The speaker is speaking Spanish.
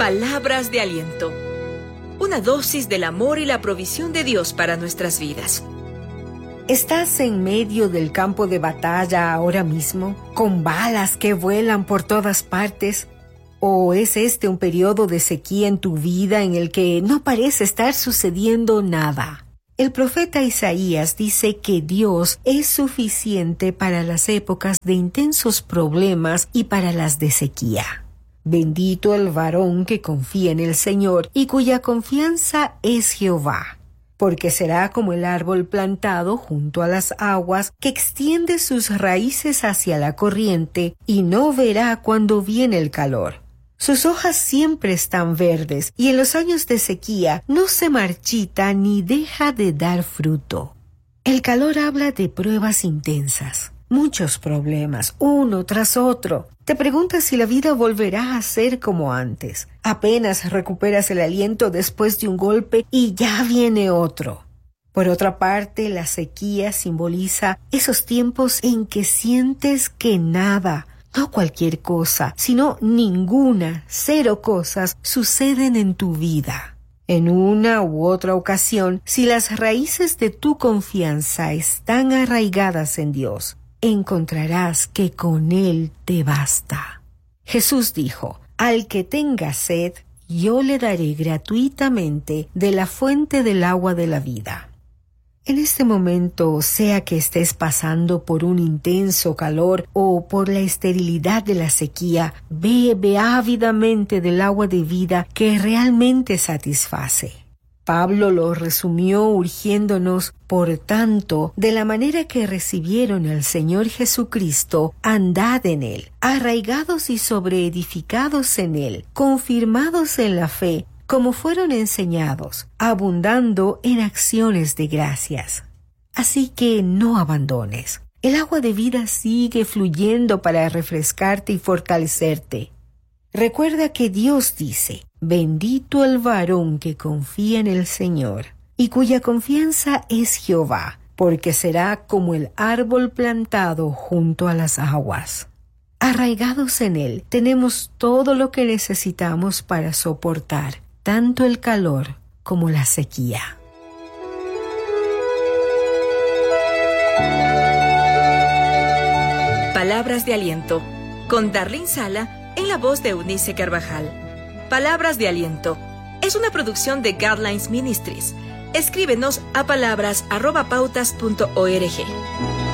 Palabras de aliento. Una dosis del amor y la provisión de Dios para nuestras vidas. ¿Estás en medio del campo de batalla ahora mismo, con balas que vuelan por todas partes? ¿O es este un periodo de sequía en tu vida en el que no parece estar sucediendo nada? El profeta Isaías dice que Dios es suficiente para las épocas de intensos problemas y para las de sequía. Bendito el varón que confía en el Señor y cuya confianza es Jehová, porque será como el árbol plantado junto a las aguas, que extiende sus raíces hacia la corriente y no verá cuando viene el calor. Sus hojas siempre están verdes y en los años de sequía no se marchita ni deja de dar fruto. El calor habla de pruebas intensas, muchos problemas, uno tras otro. Te preguntas si la vida volverá a ser como antes. Apenas recuperas el aliento después de un golpe y ya viene otro. Por otra parte, la sequía simboliza esos tiempos en que sientes que nada, no cualquier cosa, sino ninguna, cero cosas suceden en tu vida. En una u otra ocasión, si las raíces de tu confianza están arraigadas en Dios, encontrarás que con Él te basta. Jesús dijo: al que tenga sed, yo le daré gratuitamente de la fuente del agua de la vida. En este momento, sea que estés pasando por un intenso calor o por la esterilidad de la sequía, bebe ávidamente del agua de vida que realmente satisface. Pablo lo resumió urgiéndonos, por tanto, de la manera que recibieron al Señor Jesucristo, andad en Él, arraigados y sobreedificados en Él, confirmados en la fe, como fueron enseñados, abundando en acciones de gracias. Así que no abandones. El agua de vida sigue fluyendo para refrescarte y fortalecerte. Recuerda que Dios dice: bendito el varón que confía en el Señor y cuya confianza es Jehová, porque será como el árbol plantado junto a las aguas. Arraigados en Él, tenemos todo lo que necesitamos para soportar tanto el calor como la sequía. Palabras de aliento, con Darlene Sala, en la voz de Eunice Carvajal. Palabras de aliento es una producción de Guidelines Ministries. Escríbenos a palabras@pautas.org.